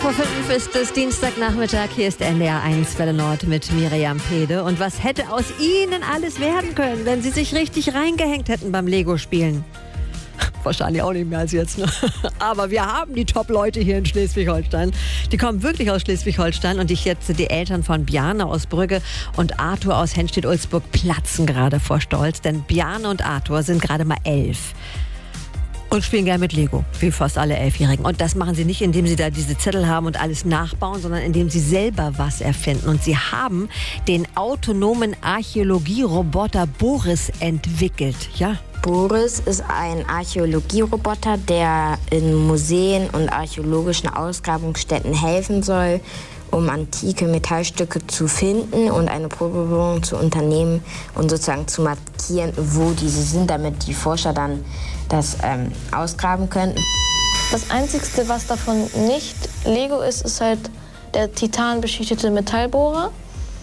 Vor 5 ist es Dienstagnachmittag. Hier ist NDR 1 Welle Nord mit Miriam Pede. Und was hätte aus Ihnen alles werden können, wenn Sie sich richtig reingehängt hätten beim Lego-Spielen? Wahrscheinlich auch nicht mehr als jetzt. Ne? Aber wir haben die Top-Leute hier in Schleswig-Holstein. Die kommen wirklich aus Schleswig-Holstein. Und die Eltern von Bjarne aus Brügge und Arthur aus Henstedt-Ulzburg platzen gerade vor Stolz. Denn Bjarne und Arthur sind gerade mal 11. Und spielen gerne mit Lego, wie fast alle 11-Jährigen. Und das machen sie nicht, indem sie da diese Zettel haben und alles nachbauen, sondern indem sie selber was erfinden. Und sie haben den autonomen Archäologieroboter Boris entwickelt. Ja. Boris ist ein Archäologieroboter, der in Museen und archäologischen Ausgrabungsstätten helfen soll, um antike Metallstücke zu finden und eine Probewohnung zu unternehmen und sozusagen zu markieren, wo diese sind, damit die Forscher dann das ausgraben können. Das Einzige, was davon nicht Lego ist, ist halt der titanbeschichtete Metallbohrer.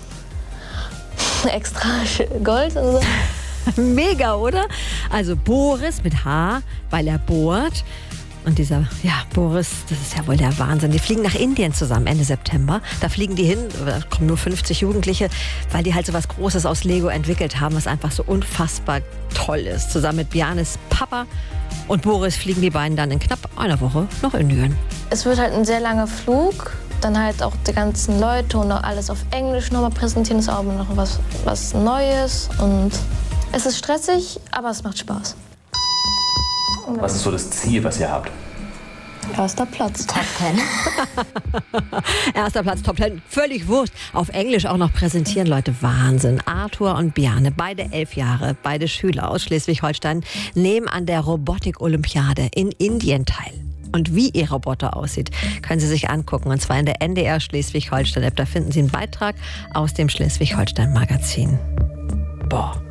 Extra Gold und so. Mega, oder? Also Boris mit H, weil er bohrt. Und dieser, Boris, das ist ja wohl der Wahnsinn. Die fliegen nach Indien zusammen Ende September. Da fliegen die hin, da kommen nur 50 Jugendliche, weil die halt so was Großes aus Lego entwickelt haben, was einfach so unfassbar toll ist. Zusammen mit Bjarnes Papa und Boris fliegen die beiden dann in knapp einer Woche nach Indien. Es wird halt ein sehr langer Flug. Dann halt auch die ganzen Leute und auch alles auf Englisch nochmal präsentieren. Das ist auch noch was Neues. Und es ist stressig, aber es macht Spaß. Was ist so das Ziel, was ihr habt? Erster Platz. Top 10. Erster Platz, Top 10. Völlig wurscht. Auf Englisch auch noch präsentieren, Leute. Wahnsinn. Arthur und Bjarne, beide 11 Jahre, beide Schüler aus Schleswig-Holstein, nehmen an der Robotik-Olympiade in Indien teil. Und wie ihr Roboter aussieht, können Sie sich angucken. Und zwar in der NDR Schleswig-Holstein-App. Da finden Sie einen Beitrag aus dem Schleswig-Holstein-Magazin. Boah.